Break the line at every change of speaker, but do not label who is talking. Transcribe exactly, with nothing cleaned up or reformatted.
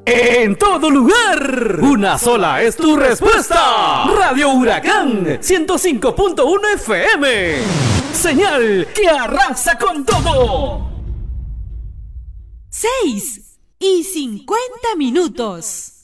En todo lugar, una sola es tu respuesta. Radio Huracán ciento cinco punto uno F M. Señal que arrasa con todo.
Seis y cincuenta minutos.